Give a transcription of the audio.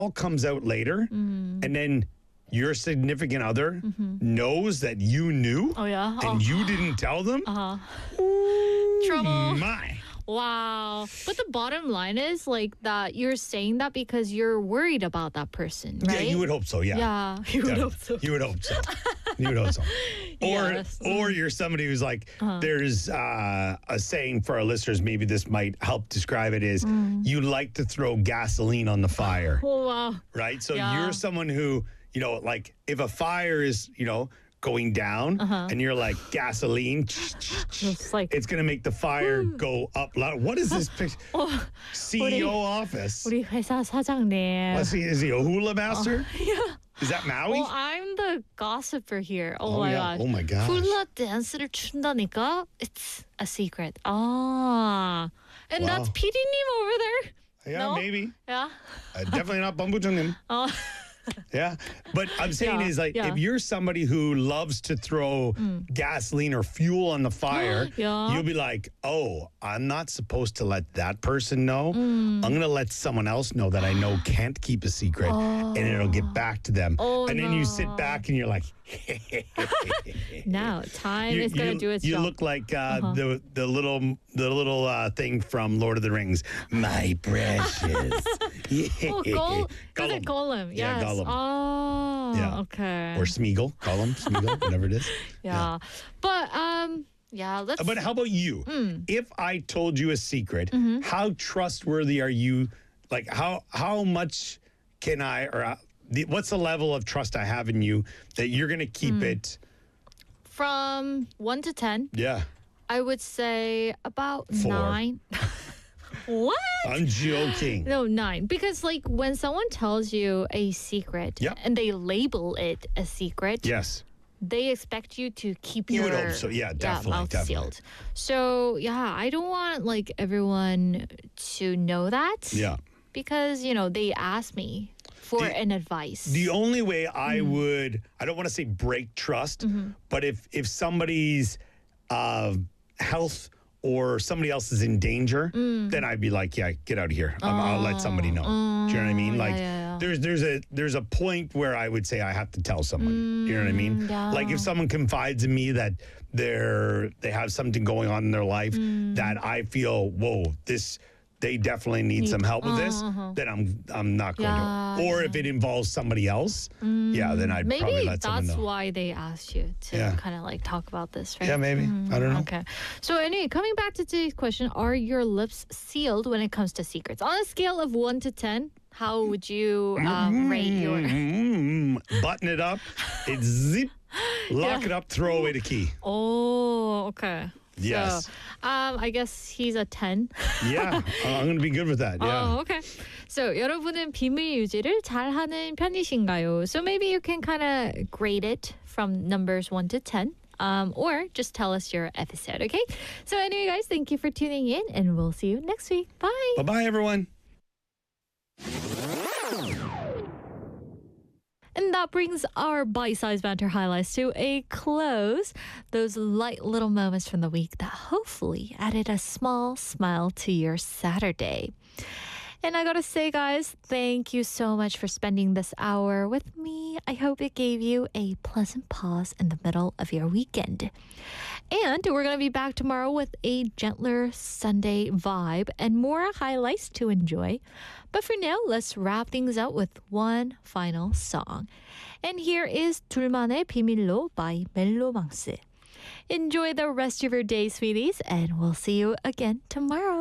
all comes out later, and then your significant other knows that you knew Oh, yeah? and you didn't tell them, Trouble. my. Wow. But the bottom line is like that you're saying that because you're worried about that person, right? Yeah, you would hope so, yeah. Yeah, you would hope so. You would hope so. You would hope so. Or, Yes. or you're somebody who's like, there's a saying for our listeners, maybe this might help describe it, is you like to throw gasoline on the fire, Oh, wow. right? So Yeah. you're someone who, like if a fire is, going down and you're like gasoline, It's like it's going to make the fire go up loud. What is this picture? CEO office. 우리 회사 사장님. Let's see, is he a hula master? Yeah. Is that Maui? Well, I'm the gossiper here. Oh, Oh, my yeah. gosh. Oh, my gosh. 훌라 댄스를 춘다니까 it's a secret. Ah. And Wow. that's PD님 over there. Yeah, No? maybe. Yeah. Definitely not Bambujungin. Oh. Yeah. But I'm saying Yeah, is like, yeah. if you're somebody who loves to throw gasoline or fuel on the fire, Yeah. you'll be like, oh, I'm not supposed to let that person know. I'm going to let someone else know that I know can't keep a secret and it'll get back to them. Oh, and then you sit no. back and you're like, Now time is going to do its you job. look like the little thing from Lord of the Rings. My precious. Oh, was it Gollum? Yeah, Yes. Gollum. Oh, Yeah. okay. Or Smeagol, Gollum, Smeagol, whatever it is. yeah. But let's But how about you? If I told you a secret, how trustworthy are you? Like how much can I what's the level of trust I have in you that you're going to keep it? from 1 to 10, Yeah. I would say about 4. 9. What? I'm joking. No, 9. Because like when someone tells you a secret Yep. and they label it a secret, Yes. they expect you to keep You your would hope so. Yeah, definitely, mouth definitely. sealed. So yeah, I don't want like everyone to know that. Yeah. Because they ask me for an advice. The only way I don't want to say break trust, but if somebody's health or somebody else is in danger, then I'd be like, yeah, get out of here. I'll let somebody know. Do you know what I mean? Like, yeah. there's a point where I would say I have to tell someone. You know what I mean? Yeah. Like if someone confides in me that they have something going on in their life that I feel, whoa, they definitely need some help with this, then I'm not going Yeah, to. Or if it involves somebody else, then I'd probably Maybe let someone that's know. why they asked you to Yeah. kind of like talk about this, right? Yeah, maybe. I don't know. Okay. So anyway, coming back to today's question, are your lips sealed when it comes to secrets? On a scale of 1 to 10, how would you rate your... Button it up, it's zip, lock it up, throw away the key. Oh, okay. Yes. So, I guess he's a 10. Yeah, I'm going to be good with that. Yeah. Oh, okay. So, 여러분은 비밀 유지를 잘하는 편이신가요? So maybe you can kind of grade it from numbers 1 to 10. Or just tell us your episode, okay? So anyway, guys, thank you for tuning in, and we'll see you next week. Bye. Bye-bye, everyone. And that brings our bite-sized banter highlights to a close. Those light little moments from the week that hopefully added a small smile to your Saturday. And I gotta say, guys, thank you so much for spending this hour with me. I hope it gave you a pleasant pause in the middle of your weekend. And we're gonna be back tomorrow with a gentler Sunday vibe and more highlights to enjoy. But for now, let's wrap things up with one final song. And here is 둘만의 비밀로 by 멜로망스. Enjoy the rest of your day, sweeties, and we'll see you again tomorrow.